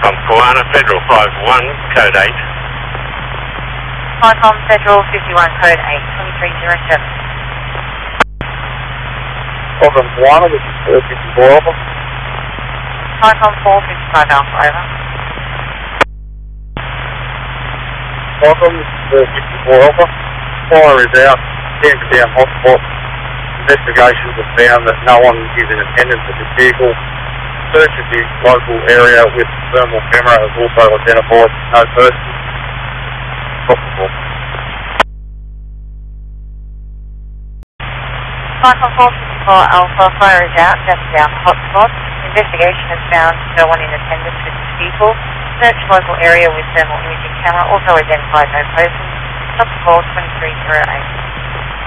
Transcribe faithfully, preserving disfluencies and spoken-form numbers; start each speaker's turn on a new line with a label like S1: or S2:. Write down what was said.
S1: Cyclone Koana, Federal five one, code eight.
S2: Cyclone Federal fifty-one, code eight, twenty-three zero seven.
S3: Cyclone Koana, this is uh, fifty-four Alpha.
S2: Cyclone four fifty-five Alpha, over.
S3: Cyclone, this is uh, fifty-four Alpha. Fire is out, stand down hotspot. Investigations have found that no one is in attendance at this vehicle. Search of the local area with thermal camera has also identified no person.
S2: Cyclone four fifty-four Alpha, fire is out, just down hotspot. Investigation has found no one in attendance with this vehicle. Search local area with thermal imaging camera, also identified no person. Stop call twenty-three zero eight.